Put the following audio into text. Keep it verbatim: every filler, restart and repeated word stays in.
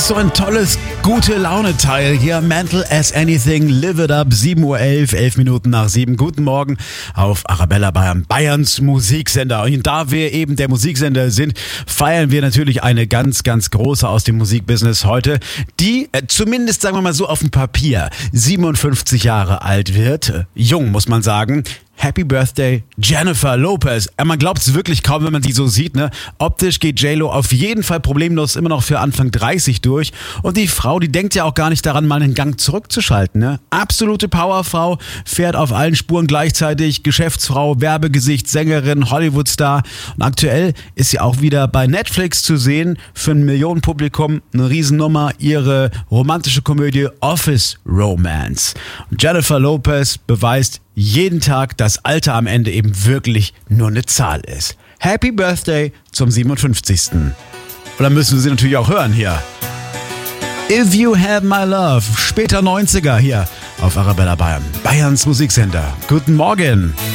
ist so ein tolles, gute Laune-Teil hier. Mental as Anything, Live It Up, sieben Uhr elf, elf Minuten nach sieben. Guten Morgen auf Arabella Bayern, Bayerns Musiksender. Und da wir eben der Musiksender sind, feiern wir natürlich eine ganz, ganz große aus dem Musikbusiness heute, die äh, zumindest, sagen wir mal so, auf dem Papier siebenundfünfzig Jahre alt wird. Äh, jung, muss man sagen. Happy Birthday, Jennifer Lopez. Man glaubt es wirklich kaum, wenn man die so sieht, ne? Optisch geht J-Lo auf jeden Fall problemlos immer noch für Anfang dreißig durch. Und die Frau, die denkt ja auch gar nicht daran, mal einen Gang zurückzuschalten, ne? Absolute Powerfrau, fährt auf allen Spuren gleichzeitig, Geschäftsfrau, Werbegesicht, Sängerin, Hollywoodstar. Und aktuell ist sie auch wieder bei Netflix zu sehen für ein Millionenpublikum. Eine Riesennummer, ihre romantische Komödie Office Romance. Und Jennifer Lopez beweist jeden Tag, dass Alter am Ende eben wirklich nur eine Zahl ist. Happy Birthday zum siebenundfünfzigsten Und dann müssen wir sie natürlich auch hören hier. If You Have My Love, später neunziger hier auf Arabella Bayern, Bayerns Musiksender. Guten Morgen.